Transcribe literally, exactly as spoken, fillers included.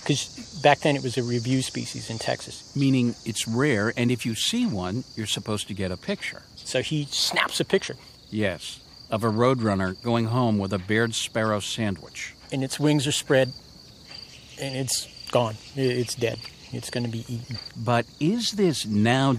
because back then it was a review species in Texas. Meaning it's rare, and if you see one, you're supposed to get a picture. So he snaps a picture. Yes, of a roadrunner going home with a Baird sparrow sandwich. And its wings are spread, and it's gone. It's dead. It's going to be eaten. But is this now